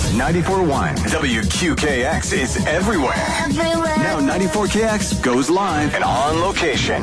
94.1 WQKX is everywhere. Now 94KX goes live and on location.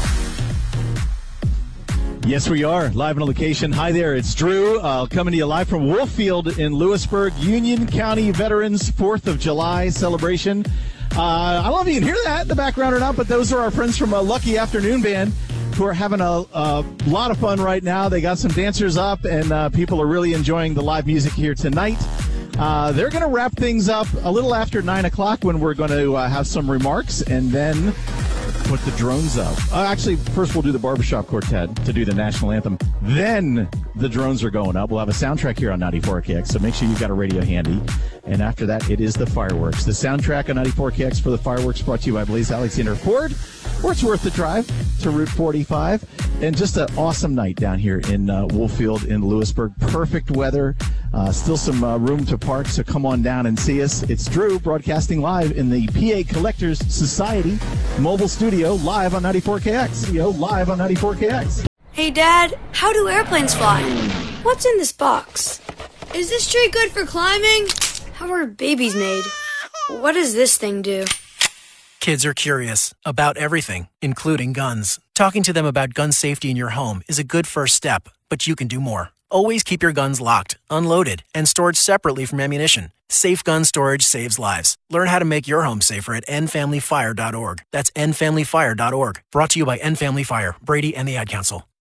Yes, we are live on location. Hi there, it's Drew coming to you live from Wolffield in Lewisburg, Union County Veterans 4th of July celebration. I don't know if you can hear that in the background or not, but those are our friends from Lucky Afternoon Band who are having a lot of fun right now. They got some dancers up, and people are really enjoying the live music here tonight. They're going to wrap things up a little after 9 o'clock when we're going to have some remarks, and then put the drones up. Actually, first we'll do the Barbershop Quartet to do the national anthem. Then the drones are going up. We'll have a soundtrack here on 94KX, so make sure you've got a radio handy. And after that, it is the fireworks. The soundtrack on 94KX for the fireworks brought to you by Blaze Alexander Ford, or it's worth the drive to Route 45. And just an awesome night down here in Wolffield in Lewisburg. Perfect weather. Still some room to park, so come on down and see us. It's Drew broadcasting live in the PA Collectors Society mobile studio live on 94KX. Hey, Dad, how do airplanes fly? What's in this box? Is this tree good for climbing? How are babies made? What does this thing do? Kids are curious about everything, including guns. Talking to them about gun safety in your home is a good first step, but you can do more. Always keep your guns locked, unloaded, and stored separately from ammunition. Safe gun storage saves lives. Learn how to make your home safer at endfamilyfire.org. That's endfamilyfire.org. Brought to you by End Family Fire, Brady, and the Ad Council.